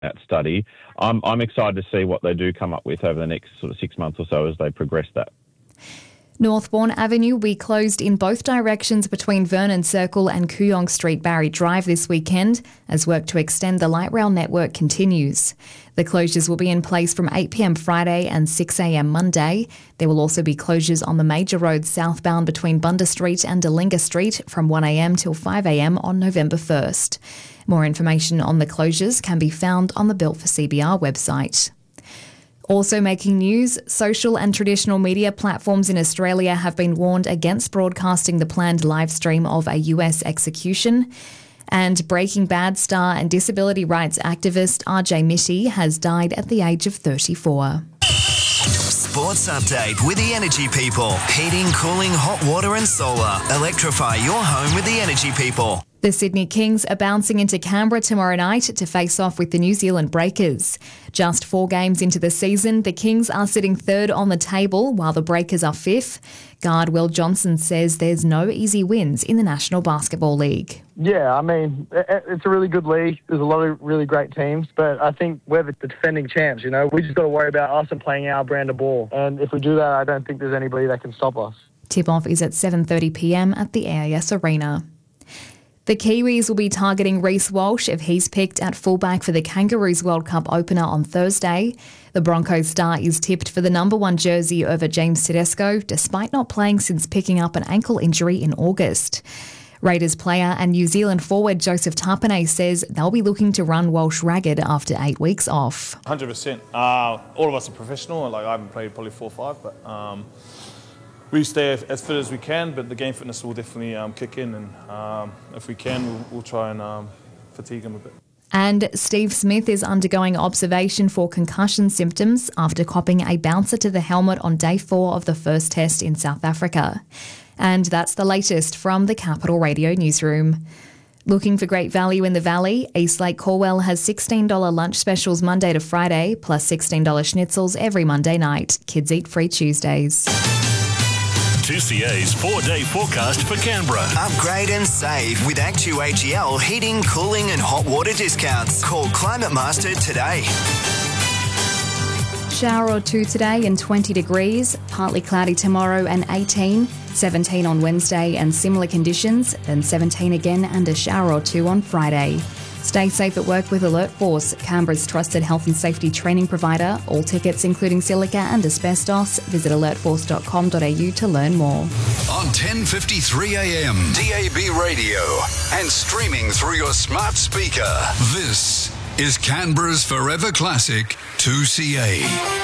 that study. I'm excited to see what they do come up with over the next sort of 6 months or so as they progress that. Northbourne Avenue will be closed in both directions between Vernon Circle and Kooyong Street Barry Drive this weekend as work to extend the light rail network continues. The closures will be in place from 8 p.m. Friday and 6 a.m. Monday. There will also be closures on the major roads southbound between Bunda Street and Delinga Street from 1 a.m. till 5 a.m. on November 1st. More information on the closures can be found on the Built for CBR website. Also making news, social and traditional media platforms in Australia have been warned against broadcasting the planned live stream of a US execution. And Breaking Bad star and disability rights activist RJ Mitte has died at the age of 34. Sports update with the Energy People. Heating, cooling, hot water and solar. Electrify your home with the Energy People. The Sydney Kings are bouncing into Canberra tomorrow night to face off with the New Zealand Breakers. Just 4 games into the season, the Kings are sitting third on the table while the Breakers are fifth. Guard Will Johnson says there's no easy wins in the National Basketball League. Yeah, I mean, it's a really good league. There's a lot of really great teams, but I think we're the defending champs, you know. We just got to worry about us and playing our brand of ball. And if we do that, I don't think there's anybody that can stop us. Tip-off is at 7:30 p.m. at the AIS Arena. The Kiwis will be targeting Reece Walsh if he's picked at fullback for the Kangaroos World Cup opener on Thursday. The Broncos star is tipped for the number 1 jersey over James Tedesco, despite not playing since picking up an ankle injury in August. Raiders player and New Zealand forward Joseph Tapine says they'll be looking to run Walsh ragged after 8 weeks off. 100%. All of us are professional. Like, I haven't played probably 4 or 5, but we stay as fit as we can, but the game fitness will definitely kick in, and if we can, we'll try and fatigue him a bit. And Steve Smith is undergoing observation for concussion symptoms after copping a bouncer to the helmet on day 4 of the first test in South Africa. And that's the latest from the Capital Radio newsroom. Looking for great value in the Valley? Eastlake Corwell has $16 lunch specials Monday to Friday, plus $16 schnitzels every Monday night. Kids eat free Tuesdays. 2CA's 4-day forecast for Canberra. Upgrade and save with Actu-AGL heating, cooling and hot water discounts. Call Climate Master today. Shower or 2 today and 20 degrees. Partly cloudy tomorrow and 18. 17 on Wednesday and similar conditions. Then 17 again and a shower or 2 on Friday. Stay safe at work with Alert Force, Canberra's trusted health and safety training provider. All tickets, including silica and asbestos. Visit alertforce.com.au to learn more. On 10:53 a.m. DAB radio and streaming through your smart speaker. This is Canberra's Forever Classic 2CA.